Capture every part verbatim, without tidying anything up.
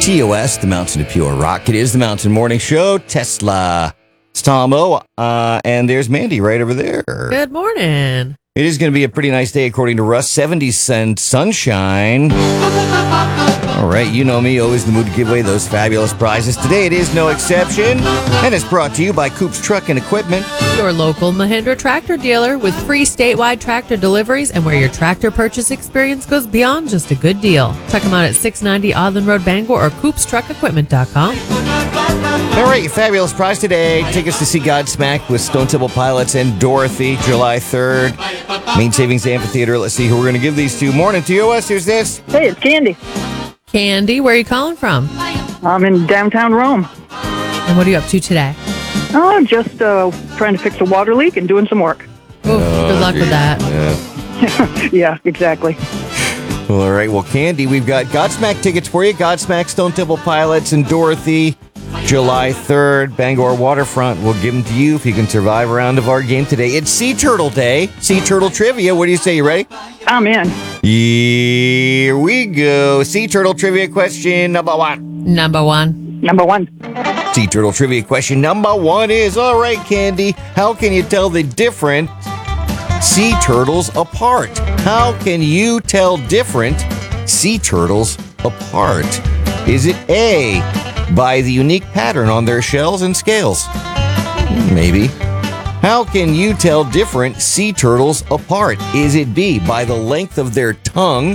T O S, the Mountain of Pure Rock. It is the Mountain Morning Show. Tesla. It's Tom O. Uh, and there's Mandy right over there. Good morning. It is going to be a pretty nice day, according to Russ. seventy cent sunshine. All right, you know me, always in the mood to give away those fabulous prizes. Today it is no exception, and it's brought to you by Coop's Truck and Equipment. Your local Mahindra tractor dealer with free statewide tractor deliveries and where your tractor purchase experience goes beyond just a good deal. Check them out at six ninety Auburn Road, Bangor, or coops truck equipment dot com. All right, your fabulous prize today. Tickets to see Godsmack with Stone Temple Pilots and Dorothy, July third. Main Savings Amphitheater. Let's see who we're going to give these to. Morning, T O S. Who's this? Hey, it's Candy. Candy, where are you calling from? I'm in downtown Rome. And what are you up to today? Oh, just uh, trying to fix a water leak and doing some work. Oof, good luck with that. Yeah. Yeah, exactly. Well, all right. Well, Candy, we've got Godsmack tickets for you. Godsmack, Stone Temple Pilots, and Dorothy, July third, Bangor Waterfront. We'll give them to you if you can survive a round of our game today. It's Sea Turtle Day. Sea Turtle Trivia. What do you say? You ready? I'm in. Here we go. Sea Turtle Trivia question number one. Number one. Number one. Sea Turtle Trivia question number one is, all right, Candy, how can you tell the different sea turtles apart? How can you tell different sea turtles apart? Is it A, by the unique pattern on their shells and scales? Maybe. How can you tell different sea turtles apart? Is it B, by the length of their tongue?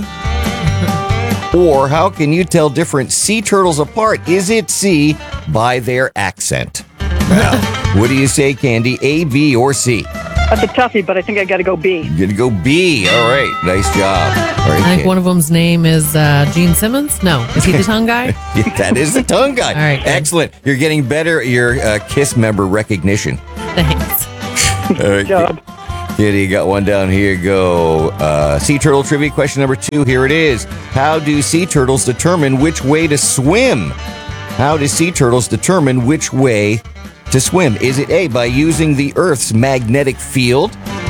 Or how can you tell different sea turtles apart? Is it C, by their accent? Well, what do you say, Candy? A, B, or C? That's a toughie, but I think I got to go B. You're gonna go B. All right. Nice job. All right, I think Candy. one of them's name is uh, Gene Simmons. No, is he the tongue guy? Yeah, that is the tongue guy. All right, good. Excellent. You're getting better at your uh, KISS member recognition. Thanks. All right, Good job. Kitty, you got one down here. Go. Uh, sea turtle trivia question number two. Here it is. How do sea turtles determine which way to swim? How do sea turtles determine which way to swim? Is it A, by using the Earth's magnetic field?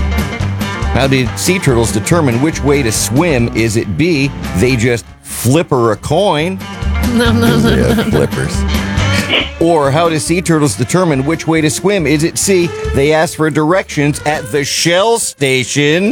How did sea turtles determine which way to swim? Is it B, they just flipper a coin? No, no, no. Yeah, flippers. Or how do sea turtles determine which way to swim? Is it C, they ask for directions at the Shell station?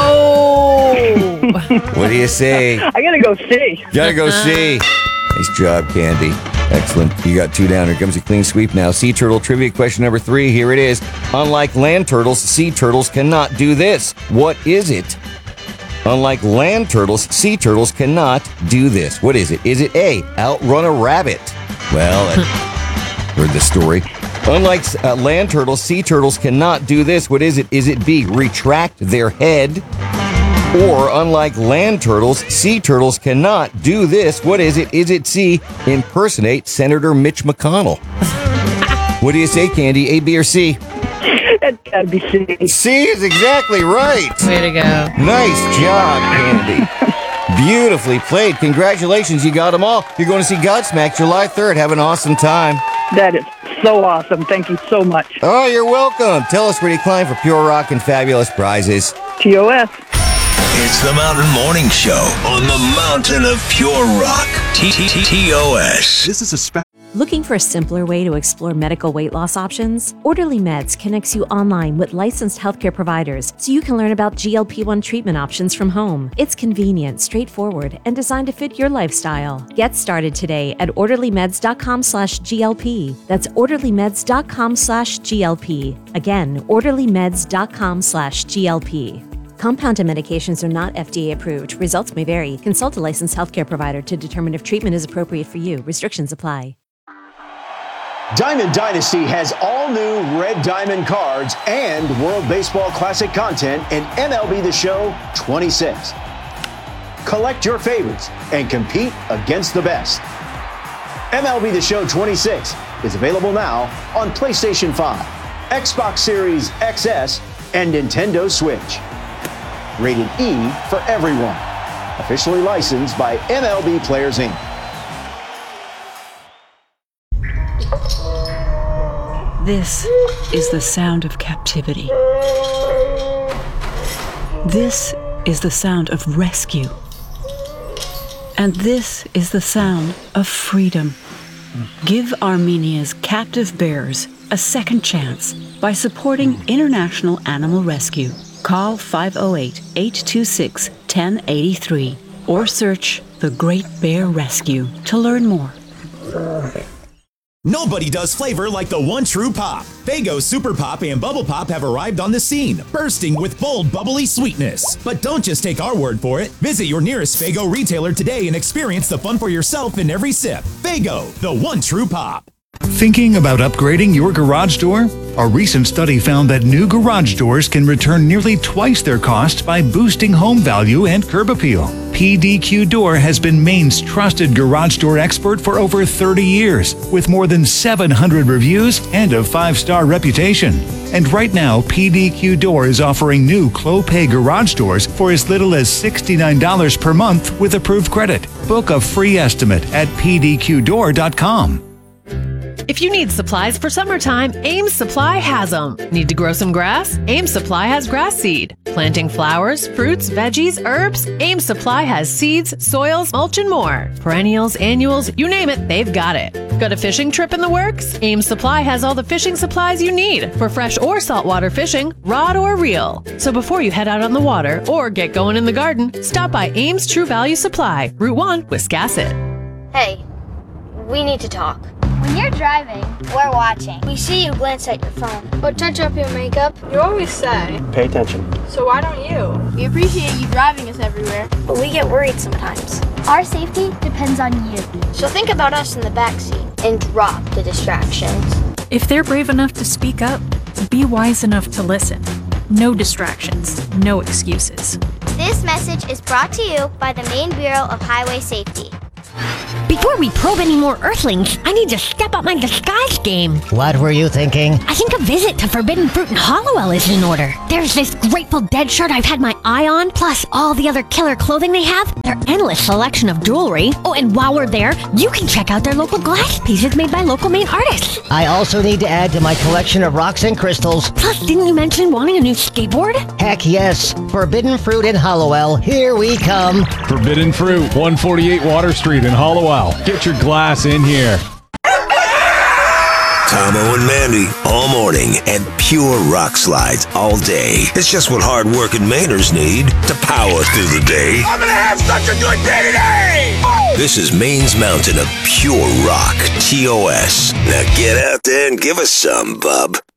Oh! What do you say? I got to go C. Gotta go C. Nice job, Candy. Excellent. You got two down. Here comes a clean sweep now. Sea turtle trivia question number three. Here it is. Unlike land turtles, sea turtles cannot do this. What is it? Unlike land turtles, sea turtles cannot do this. What is it? Is it A, outrun a rabbit? Well, I heard the story. Unlike uh, land turtles, sea turtles cannot do this. What is it? Is it B, retract their head? Or, unlike land turtles, sea turtles cannot do this. What is it? Is it C, impersonate Senator Mitch McConnell? What do you say, Candy? A, B, or C? That's got to be C. C is exactly right. Way to go. Nice job, Candy. Beautifully played. Congratulations, you got them all. You're going to see Godsmack July third. Have an awesome time. That is so awesome. Thank you so much. Oh, you're welcome. Tell us where you climb for pure rock and fabulous prizes. T O S. It's the Mountain Morning Show on the Mountain of Pure Rock. T T T O S. This is a special. Looking for a simpler way to explore medical weight loss options? Orderly Meds connects you online with licensed healthcare providers so you can learn about G L P one treatment options from home. It's convenient, straightforward, and designed to fit your lifestyle. Get started today at orderlymeds.com slash GLP. That's orderlymeds.com slash GLP. Again, orderlymeds.com slash GLP. Compounded medications are not F D A approved. Results may vary. Consult a licensed healthcare provider to determine if treatment is appropriate for you. Restrictions apply. Diamond Dynasty has all new Red Diamond cards and World Baseball Classic content in M L B The Show twenty-six. Collect your favorites and compete against the best. M L B The Show twenty-six is available now on PlayStation five, Xbox Series X S, and Nintendo Switch. Rated E for everyone. Officially licensed by M L B Players Incorporated. This is the sound of captivity. This is the sound of rescue. And this is the sound of freedom. Give Armenia's captive bears a second chance by supporting International Animal Rescue. Call five oh eight, eight two six, one oh eight three or search The Great Bear Rescue to learn more. Nobody does flavor like the one true pop. Faygo Super Pop and Bubble Pop have arrived on the scene, bursting with bold, bubbly sweetness. But don't just take our word for it. Visit your nearest Faygo retailer today and experience the fun for yourself in every sip. Faygo, the one true pop. Thinking about upgrading your garage door? A recent study found that new garage doors can return nearly twice their cost by boosting home value and curb appeal. P D Q Door has been Maine's trusted garage door expert for over thirty years, with more than seven hundred reviews and a five-star reputation. And right now, P D Q Door is offering new Clopay garage doors for as little as sixty-nine dollars per month with approved credit. Book a free estimate at p d q door dot com. If you need supplies for summertime, Ames Supply has them. Need to grow some grass? Ames Supply has grass seed. Planting flowers, fruits, veggies, herbs? Ames Supply has seeds, soils, mulch, and more. Perennials, annuals, you name it, they've got it. Got a fishing trip in the works? Ames Supply has all the fishing supplies you need for fresh or saltwater fishing, rod or reel. So before you head out on the water or get going in the garden, stop by Ames True Value Supply, Route one, Wiscasset. Hey, we need to talk. When you're driving, we're watching. We see you glance at your phone or touch up your makeup. You always say, pay attention. So why don't you? We appreciate you driving us everywhere, but we get worried sometimes. Our safety depends on you. So think about us in the backseat and drop the distractions. If they're brave enough to speak up, be wise enough to listen. No distractions, no excuses. This message is brought to you by the Maine Bureau of Highway Safety. Before we probe any more Earthlings, I need to step up my disguise game. What were you thinking? I think a visit to Forbidden Fruit and Hollowell is in order. There's this Grateful Dead shirt I've had my eye on, plus all the other killer clothing they have, their endless selection of jewelry. Oh, and while we're there, you can check out their local glass pieces made by local Maine artists. I also need to add to my collection of rocks and crystals. Plus, didn't you mention wanting a new skateboard? Heck yes. Forbidden Fruit in Hollowell. Here we come. Forbidden Fruit, one forty-eight Water Street in Hollowell. Get your glass in here. Tomo and Mandy all morning and pure rock slides all day. It's just what hard-working Mainers need to power through the day. I'm gonna have such a good day today! This is Maine's mountain of pure rock, T O S. Now get out there and give us some, bub.